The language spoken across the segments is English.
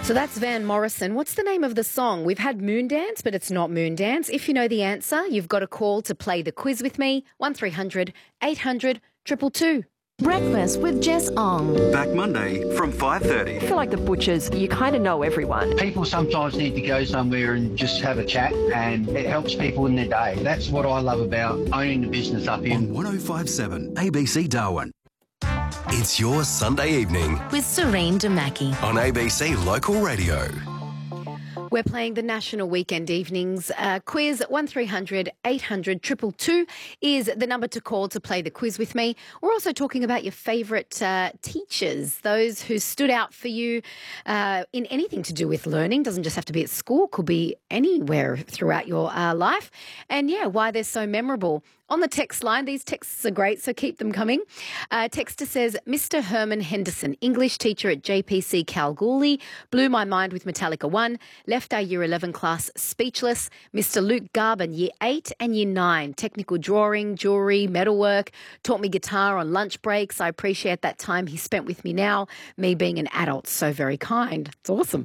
So that's Van Morrison. What's the name of the song? We've had Moondance, but it's not Moondance. If you know the answer, you've got a call to play the quiz with me, 1300 800 222. Breakfast with Jess Ong. Back Monday from 5:30. I feel like the butchers, you kind of know everyone. People sometimes need to go somewhere and just have a chat, and it helps people in their day. That's what I love about owning the business up here. On 105.7 ABC Darwin. It's your Sunday evening With Serene Demaki. on ABC Local Radio. We're playing the National Weekend Evenings quiz. 1300 800 222 is the number to call to play the quiz with me. We're also talking about your favourite teachers, those who stood out for you in anything to do with learning. Doesn't just have to be at school, could be anywhere throughout your life. And yeah, why they're so memorable. On the text line, these texts are great, so keep them coming. Texter says, Mr. Herman Henderson, English teacher at JPC Kalgoorlie, blew my mind with Metallica 1, left our Year 11 class speechless. Mr. Luke Garban, Year 8 and Year 9, technical drawing, jewellery, metalwork, taught me guitar on lunch breaks. I appreciate that time he spent with me now, me being an adult, so very kind. It's awesome.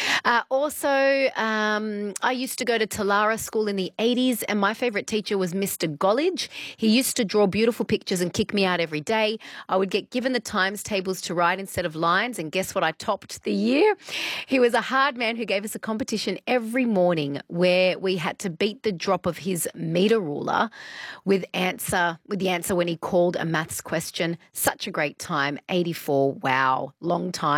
I used to go to Talara School in the 80s, and my favourite teacher was Mr. Gollidge. He used to draw beautiful pictures and kick me out every day. I would get given the times tables to write instead of lines, and guess what? I topped the year. He was a hard man who gave us a competition every morning where we had to beat the drop of his meter ruler with the answer when he called a maths question. Such a great time. 84. Wow. Long time.